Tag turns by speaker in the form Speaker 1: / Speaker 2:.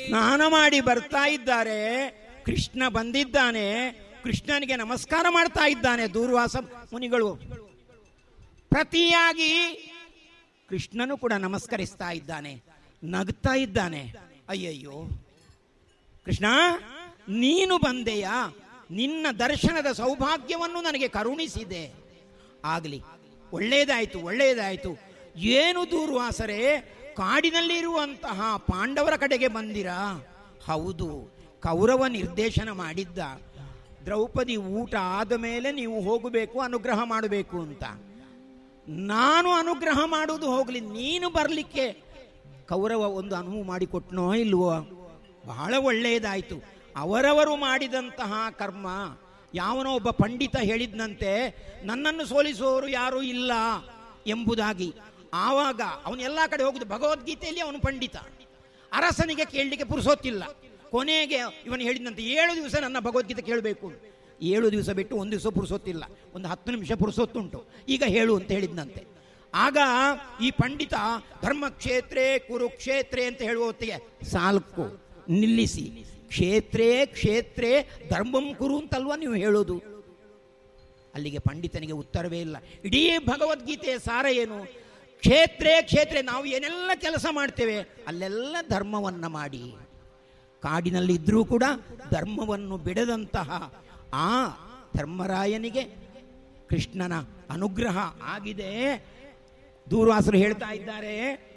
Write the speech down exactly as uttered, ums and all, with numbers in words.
Speaker 1: ಸ್ನಾನ ಮಾಡಿ ಬರ್ತಾ ಇದ್ದಾರೆ. ಕೃಷ್ಣ ಬಂದಿದ್ದಾನೆ, ಕೃಷ್ಣನಿಗೆ ನಮಸ್ಕಾರ ಮಾಡ್ತಾ ಇದ್ದಾನೆ ದೂರ್ವಾಸ ಮುನಿಗಳು. ಪ್ರತಿಯಾಗಿ ಕೃಷ್ಣನು ಕೂಡ ನಮಸ್ಕರಿಸ್ತಾ ಇದ್ದಾನೆ, ನಗ್ತಾ ಇದ್ದಾನೆ. ಅಯ್ಯಯ್ಯೋ ಕೃಷ್ಣ, ನೀನು ಬಂದೆಯಾ? ನಿನ್ನ ದರ್ಶನದ ಸೌಭಾಗ್ಯವನ್ನು ನನಗೆ ಕರುಣಿಸಿದೆ. ಆಗಲಿ, ಒಳ್ಳೆಯದಾಯಿತು ಒಳ್ಳೆಯದಾಯಿತು. ಏನು ದೂರ್ವಾಸರೇ, ಕಾಡಿನಲ್ಲಿರುವಂತಹ ಪಾಂಡವರ ಕಡೆಗೆ ಬಂದಿರಾ? ಹೌದು, ಕೌರವ ನಿರ್ದೇಶನ ಮಾಡಿದ್ದ, ದ್ರೌಪದಿ ಊಟ ಆದ ಮೇಲೆ ನೀವು ಹೋಗಬೇಕು, ಅನುಗ್ರಹ ಮಾಡಬೇಕು ಅಂತ. ನಾನು ಅನುಗ್ರಹ ಮಾಡುವುದು ಹೋಗಲಿ, ನೀನು ಬರಲಿಕ್ಕೆ ಕೌರವ ಒಂದು ಅನುವು ಮಾಡಿಕೊಟ್ನೋ ಇಲ್ವೋ? ಬಹಳ ಒಳ್ಳೆಯದಾಯಿತು. ಅವರವರು ಮಾಡಿದಂತಹ ಕರ್ಮ. ಯಾವನೋ ಒಬ್ಬ ಪಂಡಿತ ಹೇಳಿದ್ನಂತೆ, ನನ್ನನ್ನು ಸೋಲಿಸುವವರು ಯಾರೂ ಇಲ್ಲ ಎಂಬುದಾಗಿ. ಆವಾಗ ಅವನು ಎಲ್ಲ ಕಡೆ ಹೋಗುದು, ಭಗವದ್ಗೀತೆಯಲ್ಲಿ ಅವನು ಪಂಡಿತ. ಅರಸನಿಗೆ ಕೇಳಲಿಕ್ಕೆ ಪುರುಸೊತ್ತಿಲ್ಲ. ಕೊನೆಗೆ ಇವನು ಹೇಳಿದಂತೆ, ಏಳು ದಿವಸ ನನ್ನ ಭಗವದ್ಗೀತೆ ಕೇಳಬೇಕು. ಏಳು ದಿವಸ ಬಿಟ್ಟು ಒಂದು ದಿವಸ ಪುರುಸೊತ್ತಿಲ್ಲ, ಒಂದು ಹತ್ತು ನಿಮಿಷ ಪುರುಸೊತ್ತುಂಟು, ಈಗ ಹೇಳು ಅಂತ ಹೇಳಿದ್ನಂತೆ. ಆಗ ಈ ಪಂಡಿತ ಧರ್ಮಕ್ಷೇತ್ರೇ ಕುರುಕ್ಷೇತ್ರೇ ಅಂತ ಹೇಳುವ ಹೊತ್ತಿಗೆ ಸಾಲ್ಕು ನಿಲ್ಲಿಸಿ, ಕ್ಷೇತ್ರೇ ಕ್ಷೇತ್ರೇ ಧರ್ಮಂ ಕುರು ಅಂತಲ್ವ ನೀವು ಹೇಳೋದು? ಅಲ್ಲಿಗೆ ಪಂಡಿತನಿಗೆ ಉತ್ತರವೇ ಇಲ್ಲ. ಇಡೀ ಭಗವದ್ಗೀತೆಯ ಸಾರ ಏನು? ಕ್ಷೇತ್ರೇ ಕ್ಷೇತ್ರೇ, ನಾವು ಏನೆಲ್ಲ ಕೆಲಸ ಮಾಡ್ತೇವೆ ಅಲ್ಲೆಲ್ಲ ಧರ್ಮವನ್ನು ಮಾಡಿ. ಕಾಡಿನಲ್ಲಿ ಇದ್ರೂ ಕೂಡ ಧರ್ಮವನ್ನು ಬಿಡದಂತಹ ಆ ಧರ್ಮರಾಯನಿಗೆ ಕೃಷ್ಣನ ಅನುಗ್ರಹ ಆಗಿದೆ. ದೂರ್ವಾಸರು ಹೇಳ್ತಾ ಇದ್ದಾರೆ,